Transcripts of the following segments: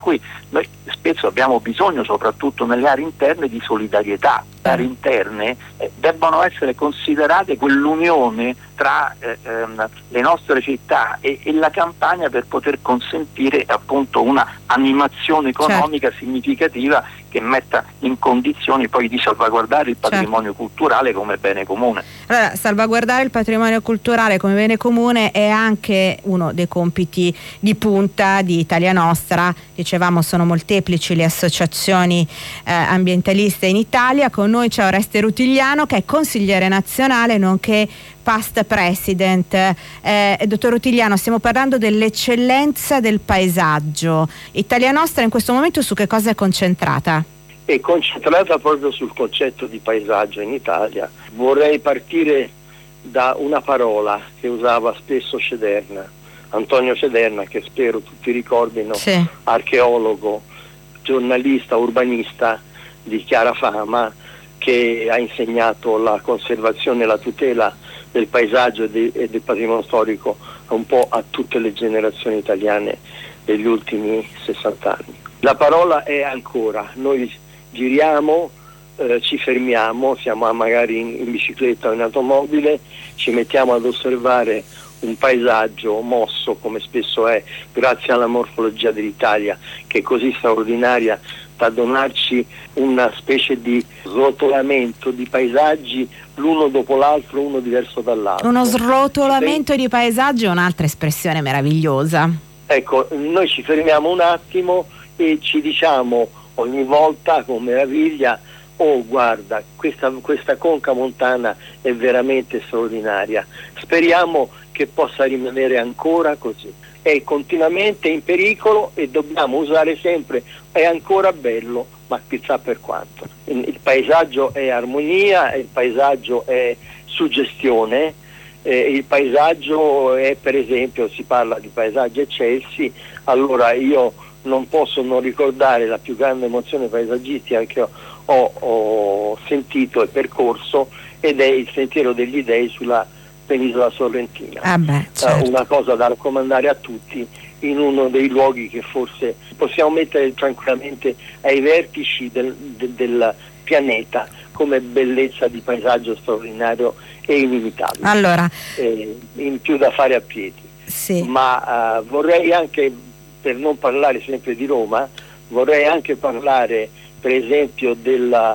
Cui noi spesso abbiamo bisogno, soprattutto nelle aree interne, di solidarietà. Le aree interne debbono essere considerate quell'unione tra le nostre città e la Campania per poter consentire appunto una animazione economica significativa che metta in condizioni poi di salvaguardare il patrimonio culturale come bene comune. Allora, salvaguardare il patrimonio culturale come bene comune è anche uno dei compiti di punta di Italia Nostra. Dicevamo, sono molteplici le associazioni ambientaliste in Italia. Con noi c'è Oreste Rutigliano, che è consigliere nazionale nonché past president. Dottor Rutigliano, stiamo parlando dell'eccellenza del paesaggio. Italia Nostra in questo momento su che cosa è concentrata? È concentrata proprio sul concetto di paesaggio in Italia. Vorrei partire da una parola che usava spesso Cederna, Antonio Cederna, che spero tutti ricordino, archeologo, giornalista, urbanista di chiara fama, che ha insegnato la conservazione e la tutela del paesaggio e del patrimonio storico un po' a tutte le generazioni italiane degli ultimi 60 anni. La parola è ancora. Noi giriamo, ci fermiamo, siamo magari in bicicletta o in automobile, ci mettiamo ad osservare un paesaggio mosso, come spesso è, grazie alla morfologia dell'Italia, che è così straordinaria da donarci una specie di srotolamento di paesaggi l'uno dopo l'altro, uno diverso dall'altro. Uno srotolamento di paesaggi è un'altra espressione meravigliosa. Ecco, noi ci fermiamo un attimo e ci diciamo ogni volta con meraviglia: oh, guarda, questa conca montana è veramente straordinaria. Speriamo che possa rimanere ancora così. È continuamente in pericolo e dobbiamo usare sempre è ancora bello, ma chissà per quanto. Il paesaggio è armonia, il paesaggio è suggestione, il paesaggio è, per esempio, si parla di paesaggi eccelsi, allora io non posso non ricordare la più grande emozione paesaggistica che ho sentito e percorso, ed è il Sentiero degli Dei sulla penisola sorrentina. Certo. Una cosa da raccomandare a tutti, in uno dei luoghi che forse possiamo mettere tranquillamente ai vertici del pianeta come bellezza di paesaggio straordinario e inimitabile. Allora, in più da fare a piedi. Sì. Ma vorrei anche, per non parlare sempre di Roma, vorrei anche parlare per esempio di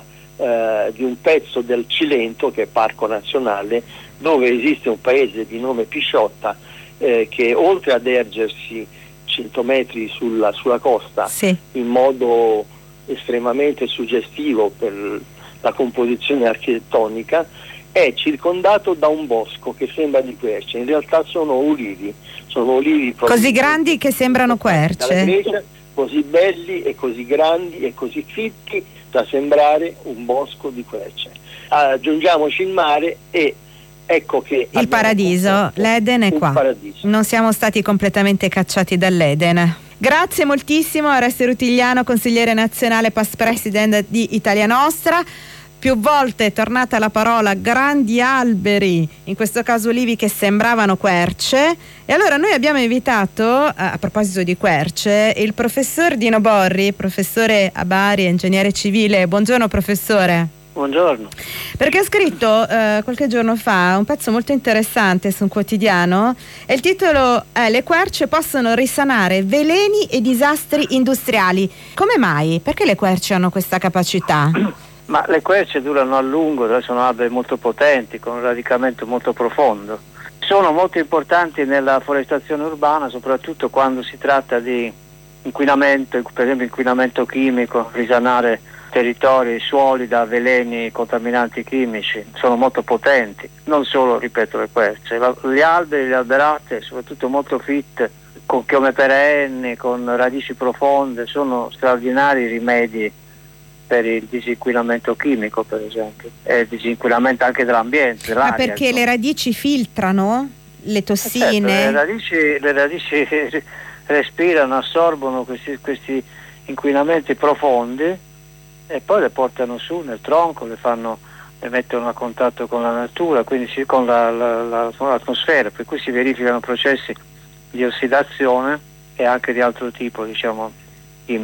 un pezzo del Cilento, che è parco nazionale, dove esiste un paese di nome Pisciotta, che oltre ad ergersi 100 metri sulla costa, in modo estremamente suggestivo per la composizione architettonica, è circondato da un bosco che sembra di querce. In realtà sono ulivi così grandi che sembrano querce, così belli e così grandi e così fitti da sembrare un bosco di querce. Aggiungiamoci il mare e ecco che il paradiso, l'Eden è qua. Paradiso. Non siamo stati completamente cacciati dall'Eden. Grazie moltissimo a Oreste Rutigliano, consigliere nazionale past president di Italia Nostra. Più volte è tornata la parola grandi alberi, in questo caso olivi che sembravano querce, e allora noi abbiamo invitato, a proposito di querce, il professor Dino Borri, professore a Bari, ingegnere civile. Buongiorno professore. Buongiorno. Perché ha scritto qualche giorno fa un pezzo molto interessante su un quotidiano, e il titolo è: le querce possono risanare veleni e disastri industriali. Come mai? Perché le querce hanno questa capacità? Ma le querce durano a lungo, sono alberi molto potenti, con un radicamento molto profondo. Sono molto importanti nella forestazione urbana, soprattutto quando si tratta di inquinamento, per esempio inquinamento chimico, risanare territori, suoli da veleni contaminanti chimici. Sono molto potenti, non solo, ripeto, le querce. Gli alberi, le alberate, soprattutto molto fitte, con chiome perenni, con radici profonde, sono straordinari rimedi per il disinquinamento chimico, per esempio, e il disinquinamento anche dell'ambiente, dell'aria. Ma perché le radici filtrano le tossine? Certo, le radici respirano, assorbono questi inquinamenti profondi e poi le portano su nel tronco, le mettono a contatto con la natura, quindi con l'atmosfera, per cui si verificano processi di ossidazione e anche di altro tipo, diciamo,